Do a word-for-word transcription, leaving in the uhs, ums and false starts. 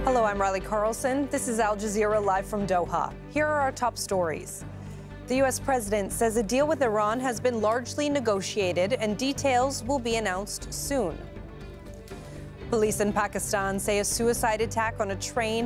Hello, I'm Riley Carlson. This is Al Jazeera live from Doha. Here are our top stories. The U S president says a deal with Iran has been largely negotiated and details will be announced soon. Police in Pakistan say a suicide attack on a train